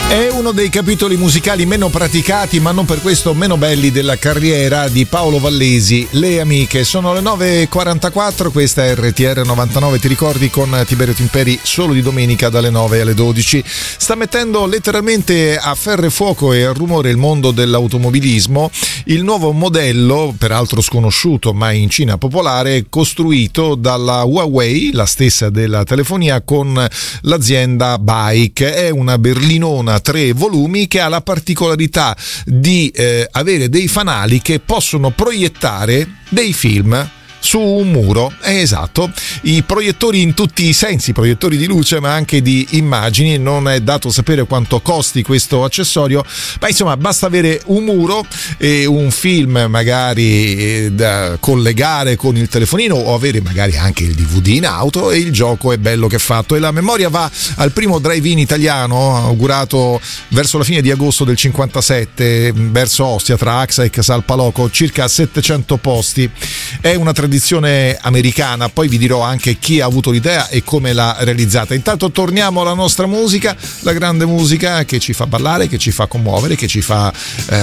È uno dei capitoli musicali meno praticati, ma non per questo meno belli, della carriera di Paolo Vallesi, Le Amiche. Sono le 9.44, questa è RTR 99, ti ricordi, con Tiberio Timperi, solo di domenica dalle 9 alle 12. Sta mettendo letteralmente a ferro e fuoco e a rumore il mondo dell'automobilismo il nuovo modello, peraltro sconosciuto ma in Cina popolare, costruito dalla Huawei, la stessa della telefonia, con l'azienda Bike. È una berlinona 3 volumi che ha la particolarità di avere dei fanali che possono proiettare dei film su un muro. Esatto, i proiettori in tutti i sensi, proiettori di luce ma anche di immagini. Non è dato sapere quanto costi questo accessorio, ma insomma basta avere un muro e un film magari da collegare con il telefonino, o avere magari anche il DVD in auto, e il gioco è bello che è fatto. E la memoria va al primo drive-in italiano, augurato verso la fine di agosto del 57 verso Ostia, tra Axa e Casal Paloco, circa 700 posti. È una tradizione americana, poi vi dirò anche chi ha avuto l'idea e come l'ha realizzata. Intanto torniamo alla nostra musica, la grande musica che ci fa ballare, che ci fa commuovere, che ci fa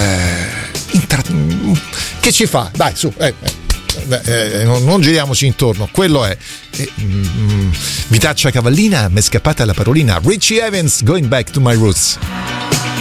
che ci fa, dai su, non giriamoci intorno, quello è vitaccia cavallina, m'è scappata la parolina. Richie Evans, Going Back to My Roots.